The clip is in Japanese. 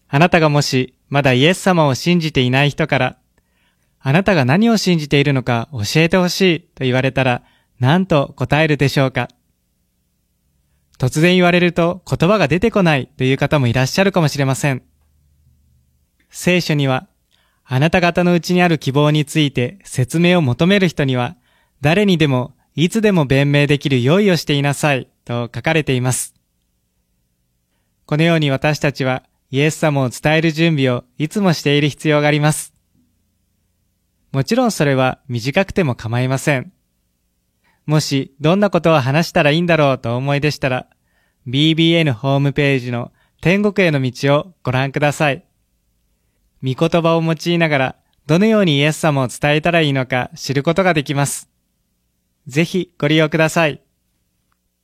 あなたがもしまだイエス様を信じていない人から、あなたが何を信じているのか教えてほしいと言われたら何と答えるでしょうか。突然言われると言葉が出てこないという方もいらっしゃるかもしれません。聖書には、あなた方のうちにある希望について説明を求める人には、誰にでもいつでも弁明できる用意をしていなさいと書かれています。このように私たちはイエス様を伝える準備をいつもしている必要があります。もちろんそれは短くても構いません。もしどんなことを話したらいいんだろうとお思いでしたら、BBN ホームページの天国への道をご覧ください。御言葉を用いながらどのようにイエス様を伝えたらいいのか知ることができます。ぜひご利用ください。